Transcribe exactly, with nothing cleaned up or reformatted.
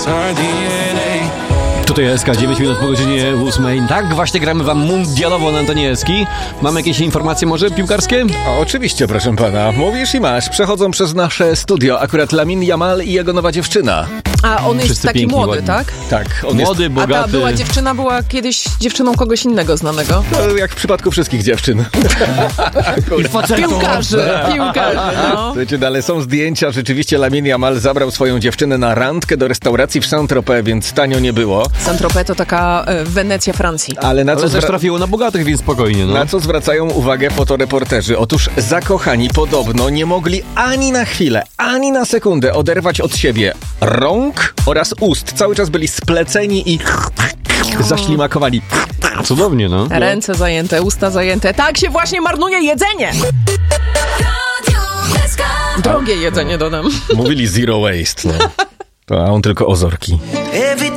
Tutaj S K, dziewięć minut po godzinie ósmej. Tak, właśnie gramy wam mundialowo na antenie Eski. Mamy jakieś informacje może piłkarskie? O, oczywiście, proszę pana. Mówisz i masz. Przechodzą przez nasze studio akurat Lamine Yamal i jego nowa dziewczyna. A on jest Wszyscy taki piękni, młody, ładni. tak? Tak, on Młody, jest... bogaty. A ta była dziewczyna była kiedyś dziewczyną kogoś innego znanego. No, jak w przypadku wszystkich dziewczyn. Piłkarzy, piłkarzy, no. Słuchajcie, ale są zdjęcia. Rzeczywiście Lamine Yamal zabrał swoją dziewczynę na randkę do restauracji w Saint-Tropez, więc tanio nie było. Saint-Tropez to taka e, Wenecja Francji. Ale na co, Ale też zwra- trafiło na bogatych, więc spokojnie, no. na co zwracają uwagę fotoreporterzy? Otóż zakochani podobno nie mogli ani na chwilę, ani na sekundę oderwać od siebie rąk oraz ust. Cały czas byli spleceni i zaślimakowani. Cudownie, no. Ręce zajęte, usta zajęte. Tak się właśnie marnuje jedzenie! Drogie jedzenie, dodam. Mówili zero waste, no. To, a on tylko ozorki. Every